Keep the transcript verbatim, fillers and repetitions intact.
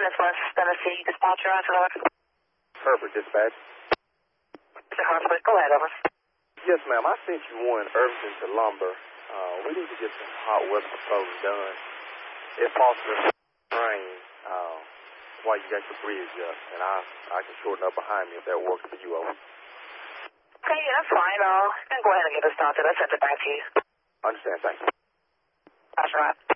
Miss West Tennessee dispatcher on over. Herbert, dispatch. Mister Hartswick, go ahead, over. Yes, ma'am. I sent you one Irvington to Lumber. Uh, we need to get some hot weather patrolling done. If possible, train uh, while you got your bridge up, and I I can shorten up behind me if that works for you, over. Okay, yeah, that's fine. I'll go ahead and get this started. I sent it back to you. Understand, thanks. That's right.